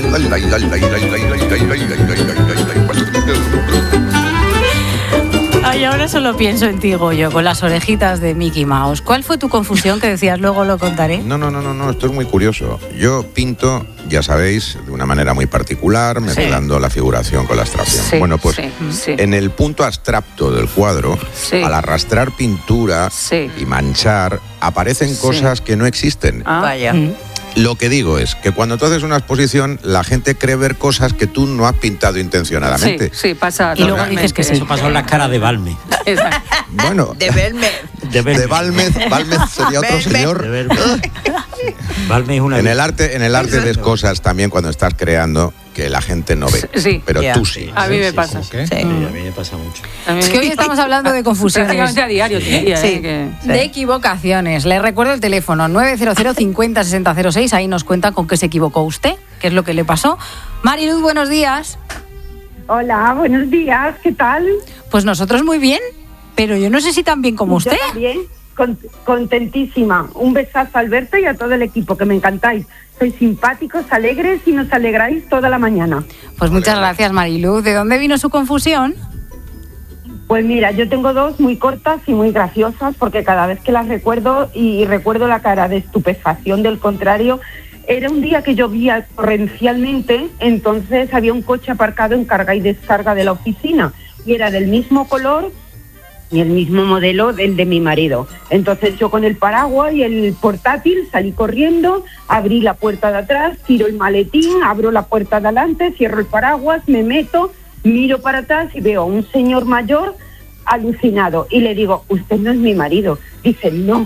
Ay, ahora solo pienso en ti, Goyo, con las orejitas de Mickey Mouse. ¿Cuál fue tu confusión que decías? Luego lo contaré. No, esto es muy curioso. Yo pinto, ya sabéis, de una manera muy particular, mezclando la figuración con la abstracción. Sí, bueno, pues sí. en el punto abstracto del cuadro, al arrastrar pintura y manchar, aparecen cosas que no existen. Vaya. Lo que digo es que cuando tú haces una exposición, la gente cree ver cosas que tú no has pintado intencionadamente. Sí, pasa. Y luego dices que sí. Eso pasó en las caras de Balme. Bueno, De Belmer. de Balmez sería otro señor. Balme es una... En el arte ves cosas también cuando estás creando que la gente no ve. Sí. Pero tú sí. A mí me pasa. Sí, a mí me pasa mucho. Es que hoy estamos hablando de confusiones. Prácticamente a diario, tía. De equivocaciones. Le recuerdo el teléfono 900 50 60 06. Ahí nos cuenta con qué se equivocó usted, qué es lo que le pasó. Mariluz, buenos días. Hola, buenos días, ¿qué tal? Pues nosotros muy bien, pero yo no sé si tan bien como usted. Yo también, contentísima. Un besazo a Alberto y a todo el equipo, que me encantáis. Sois simpáticos, alegres y nos alegráis toda la mañana. Pues muchas gracias, Mariluz. ¿De dónde vino su confusión? Pues mira, yo tengo dos muy cortas y muy graciosas, porque cada vez que las recuerdo y recuerdo la cara de estupefacción del contrario. Era un día que llovía torrencialmente, entonces había un coche aparcado en carga y descarga de la oficina y era del mismo color y el mismo modelo del de mi marido. Entonces yo con el paraguas y el portátil salí corriendo, abrí la puerta de atrás, tiro el maletín, abro la puerta de adelante, cierro el paraguas, me meto, miro para atrás y veo a un señor mayor alucinado y le digo, usted no es mi marido. Dice, no.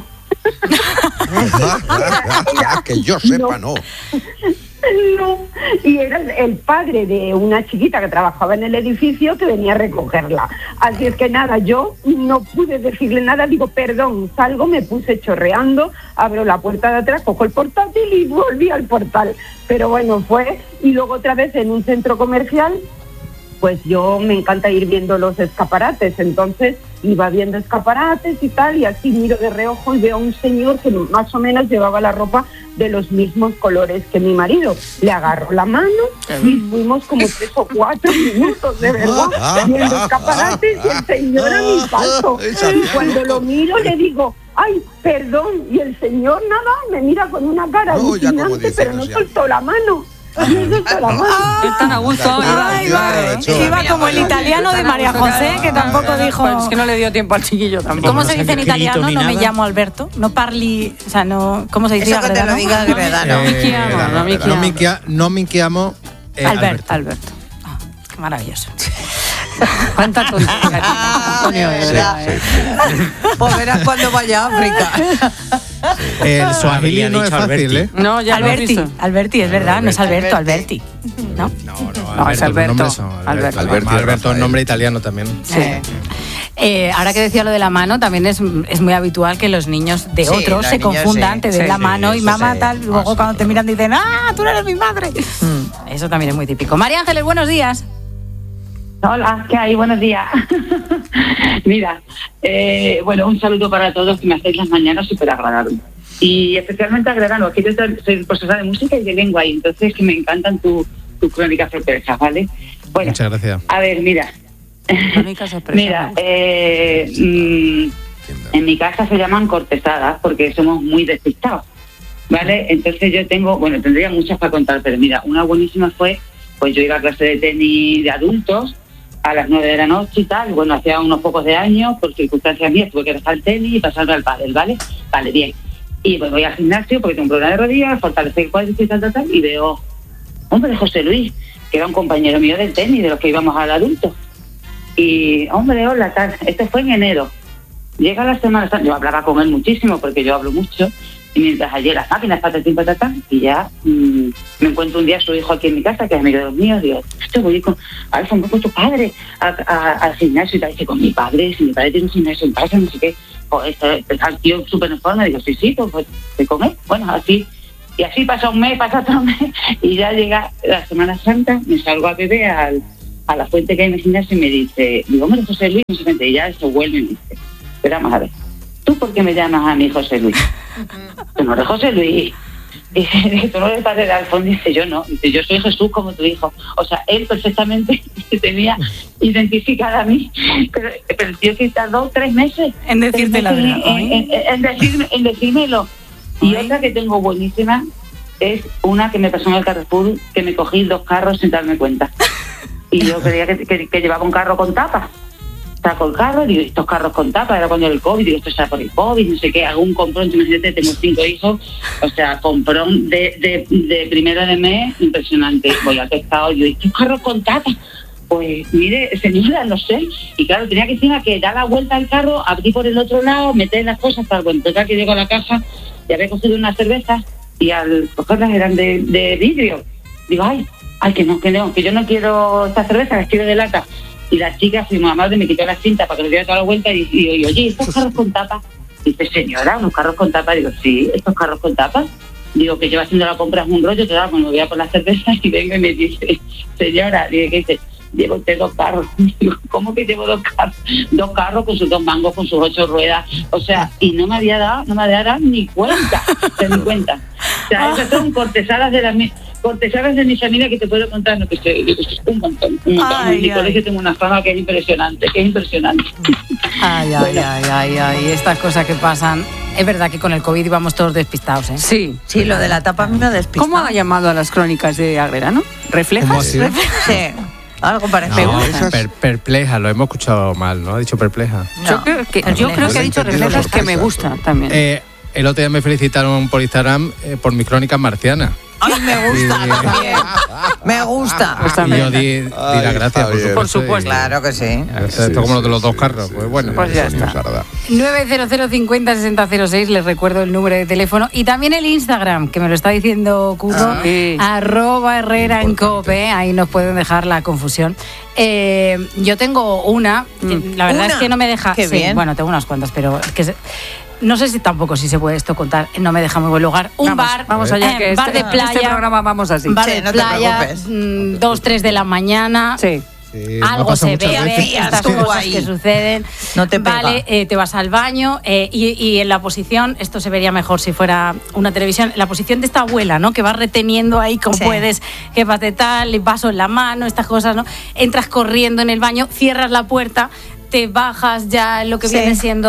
Que yo sepa, no. No, y era el padre de una chiquita que trabajaba en el edificio que venía a recogerla. Así es que nada, yo no pude decirle nada, digo, perdón, salgo, me puse chorreando, abro la puerta de atrás, cojo el portátil y volví al portal. Pero bueno, fue, y luego otra vez en un centro comercial, pues yo me encanta ir viendo los escaparates, entonces iba viendo escaparates y tal, y así miro de reojo y veo a un señor que más o menos llevaba la ropa de los mismos colores que mi marido. Le agarro la mano y fuimos como 3 o 4 minutos, de verdad, viendo escaparates y el señor a mi paso. Y cuando lo miro le digo, ay, perdón, y el señor nada, me mira con una cara alucinante, pero no soltó la mano. Están a gusto ahora. Iba como el italiano de María José, que tampoco dijo... Pues es que no le dio tiempo al chiquillo tampoco. ¿Cómo se dice en italiano? No me llamo Alberto. No parli... O sea, no... ¿Cómo se dice? Eso que te lo diga Gredano. No mi chiamo... Alberto. Qué maravilloso. Cuánta tontería. Pues verás cuando vaya a África. El swahili no es fácil, ¿eh? No, ya lo he visto. Alberti, es verdad, no es Alberto, Alberti. ¿No? No, es Alberto. Alberto es nombre italiano también. Sí. Ahora que decía lo de la mano, también es muy habitual que los niños de otros se confundan, te den la mano y mamá tal, luego cuando te miran dicen, ¡ah, tú no eres mi madre! Eso también es muy típico. María Ángeles, buenos días. Hola, ¿qué hay? Buenos días. Mira, bueno, un saludo para todos, que me hacéis las mañanas súper agradables. Y especialmente agradable, que yo soy profesora de música y de lengua, y entonces que me encantan tu crónica sorpresa, ¿vale? Bueno, muchas gracias. A ver, mira. Mira, en mi casa se llaman cortesadas porque somos muy despistados, ¿vale? Entonces yo tendría muchas para contar, pero mira, una buenísima fue, pues yo iba a clase de tenis de adultos a las 9 de la noche y tal, bueno, hacía unos pocos de años, por circunstancias mías, tuve que dejar el tenis y pasarme al pádel, ¿vale? Vale, bien. Y pues voy al gimnasio porque tengo un problema de rodillas, fortalecer el cuádriceps y tal, y veo, hombre, José Luis, que era un compañero mío del tenis, de los que íbamos al adulto. Y, hombre, hola, tal, esto fue en enero. Llega la Semana Santa, yo hablaba con él muchísimo, porque yo hablo mucho, y mientras allí las máquinas, patatín, patatán, y ya me encuentro un día a su hijo aquí en mi casa, que es amigo de los míos, digo, voy con Alfa, voy con tu padre al gimnasio, y tal, dice, con mi padre, si mi padre tiene un gimnasio en casa, no sé qué, pues está el tío súper en forma, digo, sí, pues estoy con él, bueno, así, y así pasa un mes, pasa otro mes, y ya llega la Semana Santa, me salgo a beber a la fuente que hay en el gimnasio y me dice, digo, hombre, José Luis, no sé qué, y ya se vuelve y me dice, pero vamos a ver, ¿tú por qué me llamas a mí José Luis? Tú no eres José Luis. Dice, tú no eres padre de Alfonso. Dice, yo no. Dice, yo soy Jesús como tu hijo. O sea, él perfectamente se tenía identificada a mí. Pero el tío sí tardó 3 meses. En decirte la verdad. En decírmelo. Y otra que tengo buenísima es una que me pasó en el Carrefour, que me cogí 2 carros sin darme cuenta. Y yo creía que llevaba un carro con tapa. Saco el carro, digo, estos carros con tapa, era cuando el COVID, digo, esto será por el COVID, no sé qué, hago un comprón, imagínate, tengo 5 hijos, o sea, comprón de primero de mes, impresionante. Voy al pescado y digo, ¿estos carros con tapa? Pues mire, señora, no sé. Y claro, tenía que encima que dar la vuelta al carro, abrir por el otro lado, meter las cosas, para bueno, total que llego a la caja y había cogido unas cervezas y al cogerlas eran de vidrio. Digo, ay, que yo no quiero esta cerveza, las quiero de lata. Y la chica, su mamá, me quitó la cinta para que le diera toda la vuelta y oye, ¿estos carros con tapa? Dice, señora, ¿unos carros con tapa? Digo, sí, ¿estos carros con tapa? Digo, que lleva haciendo la compra es un rollo, total, cuando voy a por las cervezas y vengo y me dice, señora, digo, ¿qué dice? Llevo usted 2 carros. Digo, ¿cómo que llevo 2 carros? 2 carros con sus 2 mangos, con sus 8 ruedas. O sea, y no me había dado ni cuenta. O sea, esas son cortesanas de mi familia que te puedo contar, no, que un montón. En mi colegio tengo una fama que es impresionante. Ay, estas cosas que pasan. Es verdad que con el COVID íbamos todos despistados, ¿eh? Sí, lo de la tapa a mí me despista. ¿Cómo ha llamado a las crónicas de Agreda, no? ¿Reflejas? Sí. Algo parecido. No, perpleja, lo hemos escuchado mal, ¿no? Ha dicho perpleja. No. Yo creo que ha dicho reflejas, que me gusta también. El otro día me felicitaron por Instagram por mis crónicas marcianas. Ay, me gusta también. Me gusta. Y yo di las gracias, por supuesto. Claro que sí. Esto como lo de los 2 carros. Pues bueno, pues ya está. 900 50 60 06, les recuerdo el número de teléfono y también el Instagram, que me lo está diciendo Curro, @Herrera en Cope, ahí nos pueden dejar la confusión. Yo tengo una, la verdad es que no me deja. Qué bien. Bueno, tengo unas cuantas, pero es que no sé si se puede esto contar, no me deja muy buen lugar. Vamos allá, que bar de playa. Este programa vamos así. Bar de playa, 2, 3 de la mañana. Sí. Algo se ve, estas cosas que suceden. No te pega. Vale, te vas al baño y en la posición, esto se vería mejor si fuera una televisión, la posición de esta abuela, ¿no? Que vas reteniendo ahí como puedes, que vas de tal, el vaso en la mano, estas cosas, ¿no? Entras corriendo en el baño, cierras la puerta, te bajas ya lo que viene siendo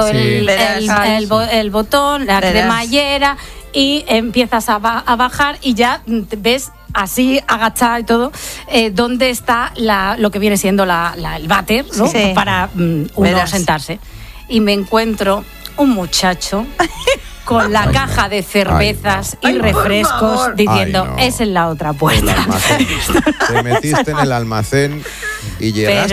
el botón, la cremallera, y empiezas a bajar y ya ves así agachada y todo dónde está lo que viene siendo el váter, ¿no? Para uno sentarse. Y me encuentro un muchacho con la caja de cervezas y refrescos diciendo, es en la otra puerta. Te metiste en el almacén y llegaste.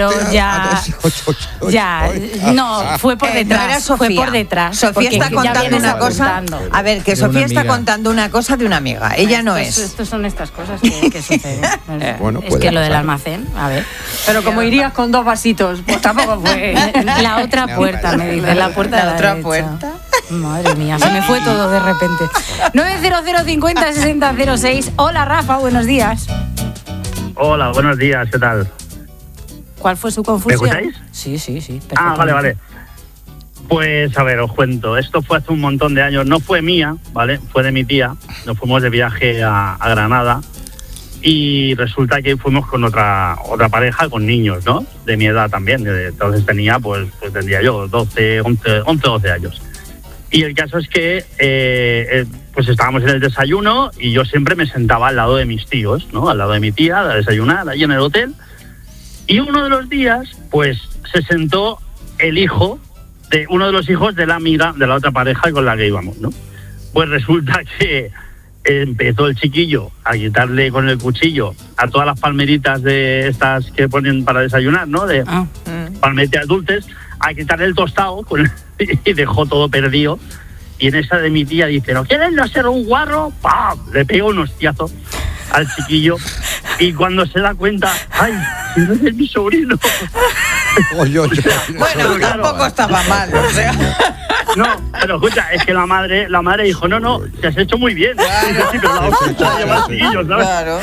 Pero no, fue por detrás. No era Sofía. Fue por detrás. Sofía está contando una cosa. A ver, que Sofía está contando una cosa de una amiga. Ella no es. Estos son estas cosas que suceden. Bueno, es que lo del almacén, a ver. Pero como irías con 2 vasitos, pues tampoco fue. La otra puerta, me dice. La puerta de la otra derecha. puerta. Madre mía, se me fue todo de repente. 900 50 60 06. Hola, Rafa, buenos días. Hola, buenos días, ¿qué tal? ¿Cuál fue su confusión? ¿Me escucháis? Sí. Vale. Pues, a ver, os cuento. Esto fue hace un montón de años. No fue mía, ¿vale? Fue de mi tía. Nos fuimos de viaje a Granada y resulta que fuimos con otra pareja, con niños, ¿no? De mi edad también. Entonces tenía, pues tendría yo 11, 12 años. Y el caso es que pues estábamos en el desayuno y yo siempre me sentaba al lado de mis tíos, ¿no? Al lado de mi tía, a desayunar, ahí en el hotel. Y uno de los días, pues se sentó uno de los hijos de la amiga de la otra pareja con la que íbamos, ¿no? Pues resulta que empezó el chiquillo a quitarle con el cuchillo a todas las palmeritas de estas que ponen para desayunar, ¿no? De palmeritas dulces, a quitarle el tostado y dejó todo perdido. Y en esa de mi tía dice, ¿no quieres no ser un guarro? ¡Pam! Le pegó un hostiazo al chiquillo y cuando se da cuenta, ¡ay, no es mi sobrino! Bueno, tampoco estaba mal, o sea. No, pero escucha, es que la madre dijo, no, te has hecho muy bien. Claro.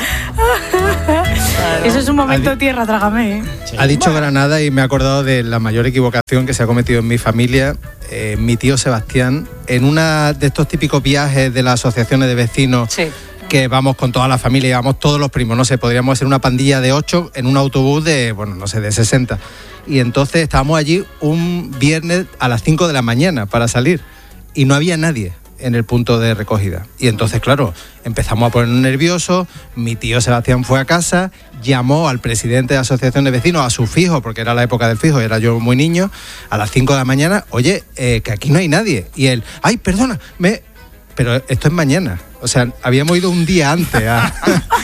Eso es un momento tierra, trágame. Ha dicho Granada y me he acordado de la mayor equivocación que se ha cometido en mi familia. Mi tío Sebastián, en una de estos típicos viajes de las asociaciones de vecinos, que vamos con toda la familia, vamos todos los primos, no sé, podríamos ser una pandilla de 8 en un autobús de, de 60. Y entonces estábamos allí un viernes a las 5 de la mañana para salir y no había nadie en el punto de recogida. Y entonces, claro, empezamos a ponernos nerviosos. Mi tío Sebastián fue a casa, llamó al presidente de la asociación de vecinos, a su fijo, porque era la época del fijo, era yo muy niño, a las 5 de la mañana, oye, que aquí no hay nadie. Y él, ay, perdona, pero esto es mañana. O sea, habíamos ido un día antes a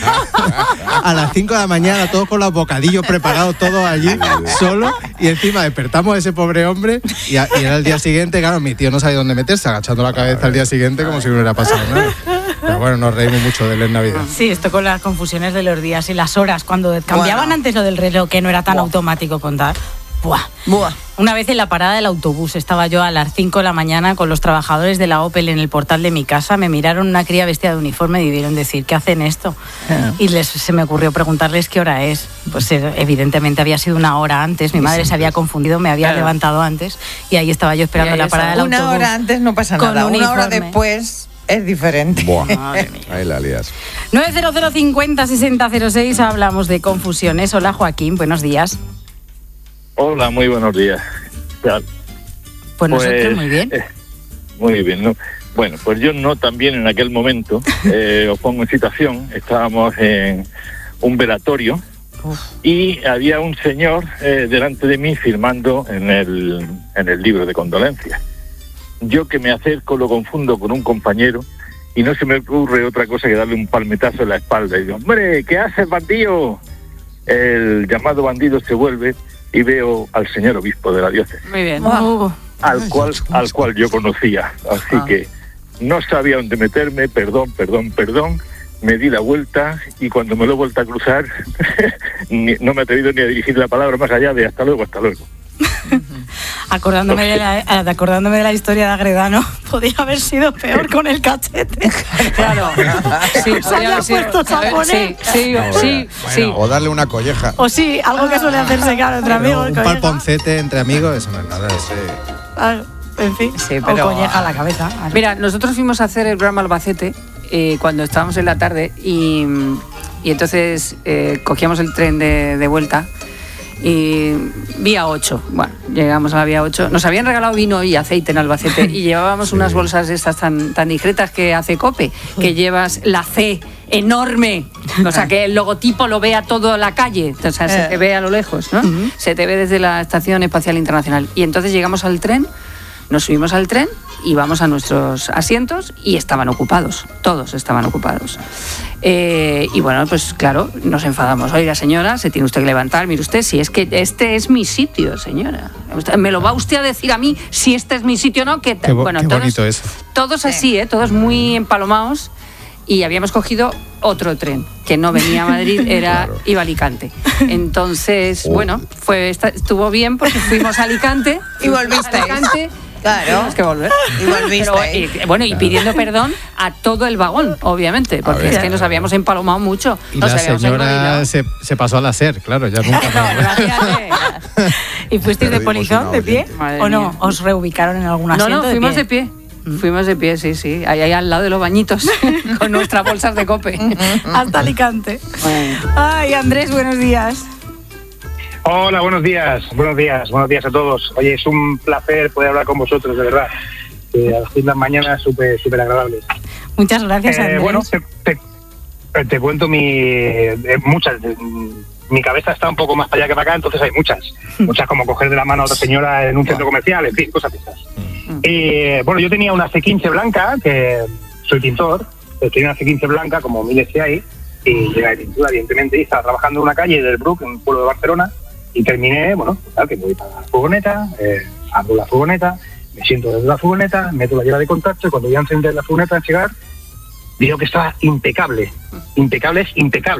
las 5 de la mañana, todos con los bocadillos preparados, todos allí, solos, y encima despertamos a ese pobre hombre y era el día siguiente, claro, mi tío no sabía dónde meterse, agachando la cabeza al día siguiente como si no hubiera pasado nada. Pero bueno, nos reímos mucho de él en Navidad. Sí, esto con las confusiones de los días y las horas, cuando cambiaban antes lo del reloj, que no era tan automático contar. Buah. Una vez en la parada del autobús estaba yo a las 5 de la mañana con los trabajadores de la Opel en el portal de mi casa. Me miraron una cría vestida de uniforme y debieron decir, ¿qué hacen esto? Y se me ocurrió preguntarles qué hora es. Pues evidentemente había sido una hora antes. Mi madre se había confundido, me había levantado antes y ahí estaba yo esperando la parada del autobús. Una hora antes no pasa nada, una hora después es diferente. Madre mía. Ahí la lías. 900 50 60 06, hablamos de confusiones. Hola Joaquín, buenos días. Hola, muy buenos días. Pues nosotros muy bien. Muy bien, ¿no? Bueno, pues yo no también en aquel momento, os pongo en situación, estábamos en un velatorio y había un señor delante de mí firmando en el libro de condolencias. Yo que me acerco lo confundo con un compañero y no se me ocurre otra cosa que darle un palmetazo en la espalda y digo, ¡hombre, qué haces, bandido! El llamado bandido se vuelve y veo al señor obispo de la diócesis. Muy bien. Al cual yo conocía. Así que no sabía dónde meterme, perdón. Me di la vuelta y cuando me lo he vuelto a cruzar no me he atrevido ni a dirigir la palabra más allá de hasta luego. Acordándome de la historia de Agredano, podía haber sido peor con el cachete. Claro. Sí, se había puesto tapones. Sí. O darle una colleja. O sí, algo que suele hacerse, claro, entre amigos. Un palponcete entre amigos, eso no es nada. En fin, pero o colleja a la cabeza. Vale. Mira, nosotros fuimos a hacer el programa Albacete cuando estábamos en la tarde y entonces cogíamos el tren de vuelta. Y vía 8, bueno, llegamos a la vía 8, nos habían regalado vino y aceite en Albacete y llevábamos unas bolsas de estas tan discretas que hace Cope, que llevas la C enorme, o sea que el logotipo lo vea toda la calle, o sea, se te ve a lo lejos, ¿no? Se te ve desde la Estación Espacial Internacional. Y entonces llegamos al tren, nos subimos al tren y vamos a nuestros asientos y estaban ocupados, todos estaban ocupados. Y bueno, pues claro, nos enfadamos. Oiga, señora, se tiene usted que levantar, mire usted, si es que este es mi sitio, señora. ¿Me lo va usted a decir a mí si este es mi sitio o no? Bueno, qué bonito eso. Todos así, todos muy empalomados. Y habíamos cogido otro tren, que no venía a Madrid, iba a Alicante. Entonces, bueno, estuvo bien porque fuimos a Alicante. Y volviste a Alicante. Claro. Tuvimos que volver. Y volviste. Y pidiendo perdón a todo el vagón, obviamente, porque es que nos habíamos empalomado mucho. Y la señora se pasó a la SER, claro, ya nunca más. ¿Y fuisteis de polizón, de pie? ¿O no? ¿Os reubicaron en algún asiento? No, fuimos de pie. Fuimos de pie, sí. Ahí al lado de los bañitos, con nuestras bolsas de Cope. Hasta Alicante. Ay, Andrés, buenos días. Hola, buenos días a todos. Oye, es un placer poder hablar con vosotros, de verdad. A las mañanas súper agradables. Muchas gracias, Andrés. Bueno, te cuento muchas. Mi cabeza está un poco más para allá que para acá, entonces hay muchas como coger de la mano a otra señora en un centro comercial, en fin, cosas de esas. Bueno, yo tenía una C15 blanca, que soy pintor, tenía una C15 blanca, como miles que hay, y llega de pintura, evidentemente, y estaba trabajando en una calle del Bruc, en un pueblo de Barcelona, y terminé, que me voy para la furgoneta, abro la furgoneta, me siento desde la furgoneta, meto la llave de contacto, y cuando voy a encender la furgoneta a llegar, veo que estaba impecable. Impecable es impecable.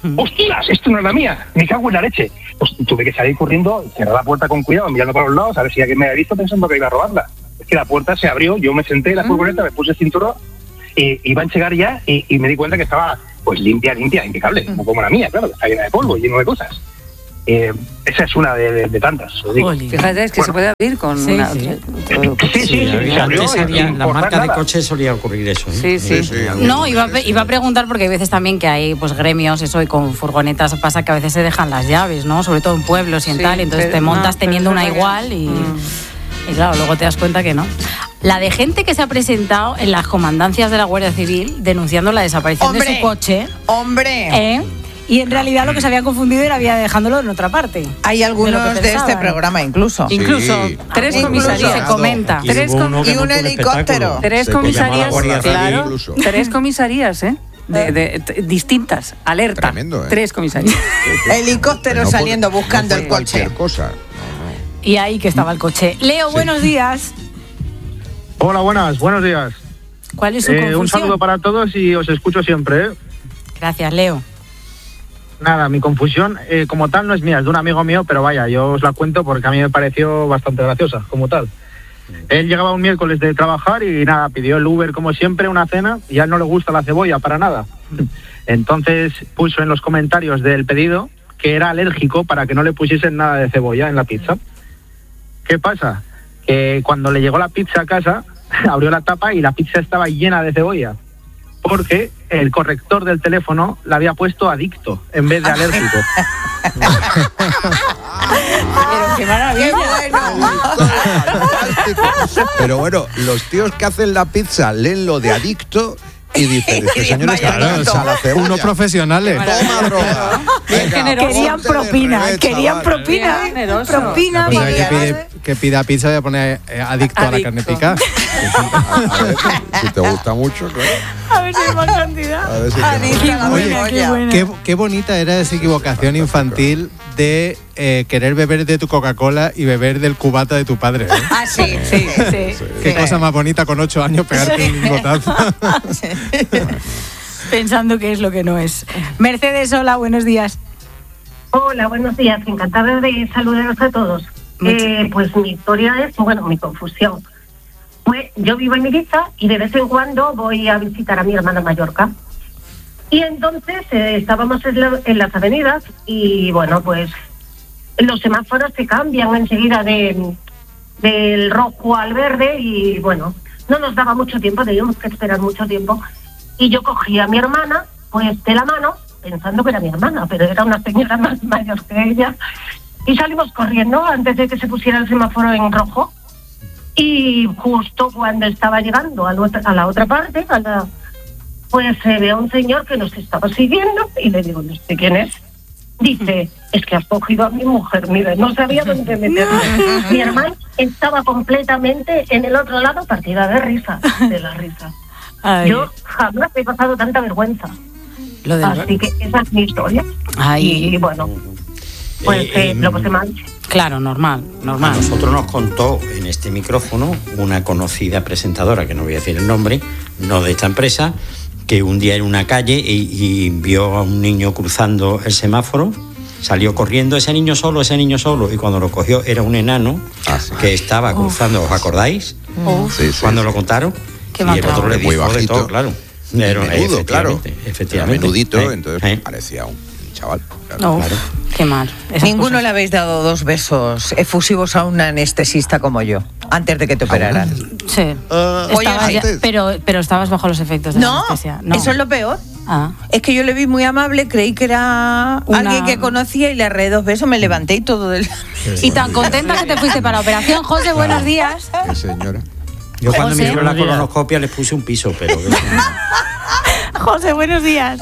¡Hostias! Esto no es la mía, me cago en la leche. Pues tuve que salir corriendo, cerrar la puerta con cuidado, mirando para los lados, a ver si alguien me había visto pensando que iba a robarla. Es que la puerta se abrió, yo me senté en la furgoneta, me puse el cinturón, iba a llegar ya y me di cuenta que estaba pues limpia, impecable, no como la mía, claro, que está llena de polvo, lleno de cosas. Esa es una de tantas. Fíjate, es que se puede abrir con una... Sí, la marca de coche solía ocurrir eso. No, iba a preguntar porque hay veces también que hay pues gremios, eso, y con furgonetas pasa que a veces se dejan las llaves, ¿no? Sobre todo en pueblos y en tal, y entonces te montas teniendo una igual y claro, luego te das cuenta que no. La de gente que se ha presentado en las comandancias de la Guardia Civil denunciando la desaparición de su coche. Y en realidad lo que se habían confundido era dejándolo en otra parte. Hay algunos de este programa incluso. Incluso 3 comisarías se comenta. Y un helicóptero. 3 comisarías, claro. 3 comisarías, distintas. Alerta. Tremendo, 3 comisarías. Helicóptero saliendo buscando el coche. Cosa. Y ahí que estaba el coche. Leo, buenos días. Hola, buenos días. ¿Cuál es su confusión? Un saludo para todos y os escucho siempre. Gracias, Leo. Nada, mi confusión como tal no es mía, es de un amigo mío, pero vaya, yo os la cuento porque a mí me pareció bastante graciosa, como tal. Él llegaba un miércoles de trabajar y nada, pidió el Uber como siempre, una cena, y a él no le gusta la cebolla para nada. Entonces puso en los comentarios del pedido que era alérgico para que no le pusiesen nada de cebolla en la pizza. ¿Qué pasa? Que cuando le llegó la pizza a casa, abrió la tapa y la pizza estaba llena de cebolla, porque el corrector del teléfono la había puesto adicto en vez de alérgico. Pero qué maravilla. Pero bueno, los tíos que hacen la pizza leen lo de adicto y dicen, este señor está a la cebolla. Unos profesionales. Toma droga. Querían propina. Propina. Que pida pizza, voy a poner adicto a la carne pica. A ver, si te gusta mucho, claro. A ver si hay más cantidad. A ver si qué buena. Qué bonita era esa equivocación infantil de querer beber de tu Coca-Cola y beber del cubata de tu padre. Sí. Qué cosa más bonita con 8 años pegarte un lingotazo. Pensando que es lo que no es. Mercedes, hola, buenos días. Hola, buenos días. Encantada de saludaros a todos. Pues mi historia es, mi confusión. Pues yo vivo en Ibiza y de vez en cuando voy a visitar a mi hermana en Mallorca. Y entonces estábamos en las avenidas y pues los semáforos se cambian enseguida del rojo al verde y no nos daba mucho tiempo, teníamos que esperar mucho tiempo. Y yo cogí a mi hermana pues de la mano, pensando que era mi hermana, pero era una señora más mayor que ella. Y salimos corriendo antes de que se pusiera el semáforo en rojo. Y justo cuando estaba llegando a la otra parte, pues se ve a un señor que nos estaba siguiendo y le digo, no sé quién es. Dice, es que has cogido a mi mujer, mira, no sabía dónde meterme. Mi hermano estaba completamente en el otro lado, partida de la risa. Ay. Yo jamás he pasado tanta vergüenza. Así que esa es mi historia. Ay. Y lo pasé mal. Claro, normal. A nosotros nos contó en este micrófono una conocida presentadora, que no voy a decir el nombre, no de esta empresa, que un día en una calle y vio a un niño cruzando el semáforo, salió corriendo ese niño solo, y cuando lo cogió era un enano que estaba cruzando, ¿os acordáis? Cuando lo contaron, y el otro le dijo de todo, claro. Menudo, claro. Efectivamente. Menudito, entonces parecía un chaval. Claro. Qué mal. Ninguno le habéis dado 2 besos efusivos a un anestesista como yo, antes de que te operaran. Sí. Pero estabas bajo los efectos de la anestesia. No, eso es lo peor. Es que yo le vi muy amable, creí que era alguien que conocía y le arreé 2 besos, me levanté y todo del... Y tan contenta que te fuiste para la operación. José, buenos días. Qué señora. Yo cuando me hicieron la colonoscopia les puse un piso, pero... José, buenos días.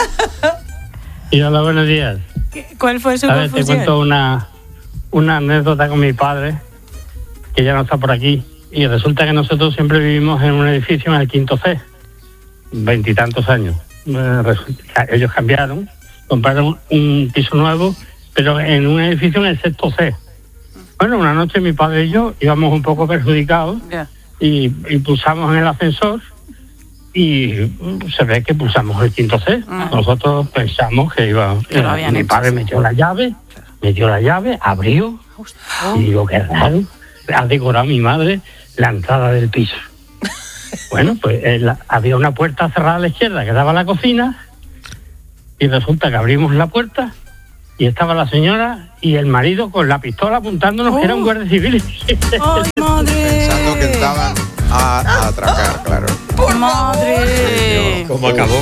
Y hola, buenos días. ¿Cuál fue su confusión? Te cuento una anécdota con mi padre, que ya no está por aquí. Y resulta que nosotros siempre vivimos en un edificio en el 5º C, 20 y tantos años. Ellos cambiaron, compraron un piso nuevo, pero en un edificio en el 6º C. Bueno, una noche mi padre y yo íbamos un poco perjudicados y pulsamos en el ascensor y se ve que pulsamos el quinto C. Nosotros pensamos que iba... mi padre metió la llave, abrió, y digo, qué raro, ha decorado mi madre la entrada del piso. Bueno, pues había una puerta cerrada a la izquierda que daba a la cocina, y resulta que abrimos la puerta y estaba la señora y el marido con la pistola apuntándonos, que era un guardia civil. ¡Ay, madre! Pensando que estaban a atracar, claro. ¡Madre! ¿Cómo acabó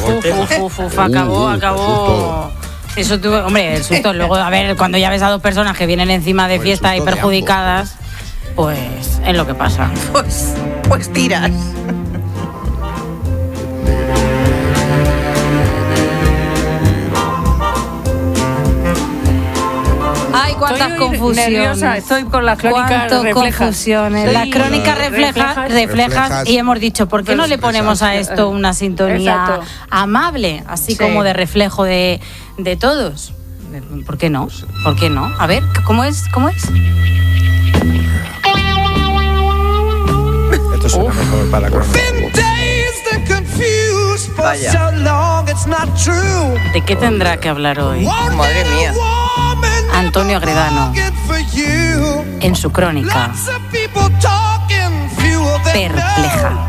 Acabó. Eso tuvo, hombre, el susto. Luego, a ver, cuando ya ves a dos personas que vienen encima de fiesta y perjudicadas, pues es lo que pasa. Pues tiras. Ay, cuántas confusiones. Nerviosa, estoy con las crónicas reflejas. Confusiones. Sí. Las crónicas reflejas y hemos dicho, ¿por qué no le ponemos a esto una sintonía amable, así como de reflejo de todos? ¿Por qué no? ¿Por qué no? A ver, ¿cómo es? Esto suena mejor para la crónica. Vaya. ¿De qué tendrá que hablar hoy? Madre mía. Antonio Agredano, en su crónica Perpleja.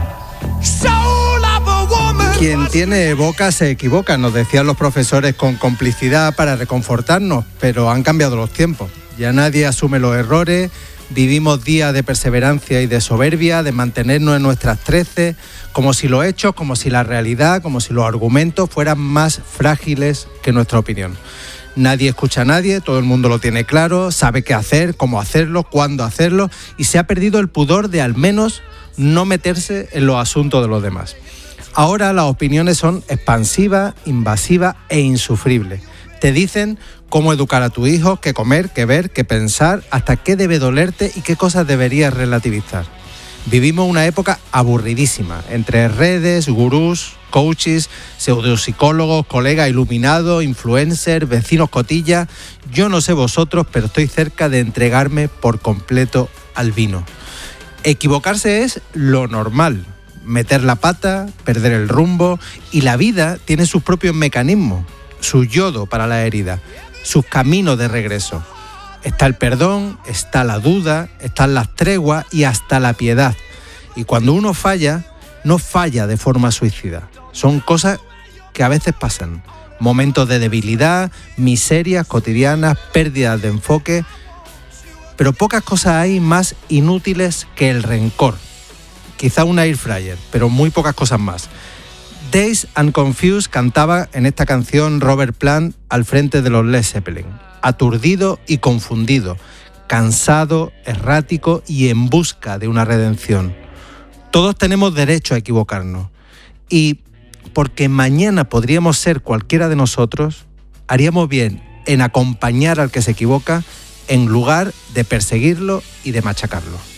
Quien tiene boca se equivoca, nos decían los profesores con complicidad para reconfortarnos, pero han cambiado los tiempos. Ya nadie asume los errores, vivimos días de perseverancia y de soberbia, de mantenernos en nuestras treces, como si los hechos, como si la realidad, como si los argumentos fueran más frágiles que nuestra opinión. Nadie escucha a nadie, todo el mundo lo tiene claro, sabe qué hacer, cómo hacerlo, cuándo hacerlo, y se ha perdido el pudor de al menos no meterse en los asuntos de los demás. Ahora las opiniones son expansivas, invasivas e insufribles. Te dicen cómo educar a tu hijo, qué comer, qué ver, qué pensar, hasta qué debe dolerte y qué cosas deberías relativizar. Vivimos una época aburridísima, entre redes, gurús, coaches, pseudopsicólogos, colegas iluminados, influencers, vecinos cotillas. Yo no sé vosotros, pero estoy cerca de entregarme por completo al vino. Equivocarse es lo normal, meter la pata, perder el rumbo, y la vida tiene sus propios mecanismos, su yodo para la herida, sus caminos de regreso. Está el perdón, está la duda, están las treguas y hasta la piedad. Y cuando uno falla, no falla de forma suicida. Son cosas que a veces pasan. Momentos de debilidad, miserias cotidianas, pérdidas de enfoque. Pero pocas cosas hay más inútiles que el rencor. Quizá una air fryer, pero muy pocas cosas más. Dazed and Confused cantaba en esta canción Robert Plant al frente de los Led Zeppelin. Aturdido y confundido, cansado, errático y en busca de una redención. Todos tenemos derecho a equivocarnos. Y porque mañana podríamos ser cualquiera de nosotros, haríamos bien en acompañar al que se equivoca en lugar de perseguirlo y de machacarlo.